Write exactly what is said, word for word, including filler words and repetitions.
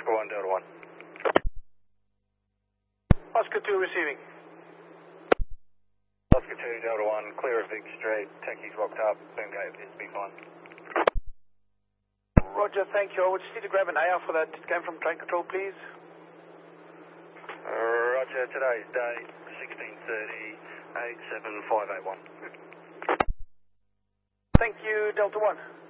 Oscar one, Delta one. Oscar two receiving. Oscar two, Delta one, clear of Vic Street, taxi's locked up, boom gate appears to be fine. Roger, thank you. I would just need to grab an A R for that. It came from train control, please. Roger, today's date, sixteen thirty, eight seven five eight one. Thank you, Delta one.